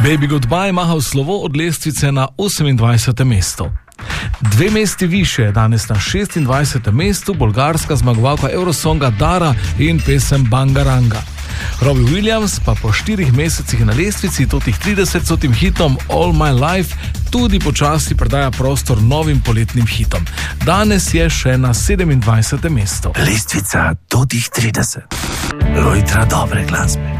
Baby Goodbye maha v slovo od lestvice na 28. mesto. 2 mesti više je danes na 26. mestu bolgarska zmagovalka Eurosonga Dara in pesem Bangaranga. Robbie Williams pa po 4 mesecih na lestvici totih 30 hitom All My Life tudi počasi predaja prostor novim poletnim hitom. Danes je še na 27. mestu. Lestvica totih 30. Lojtra dobre glasbe.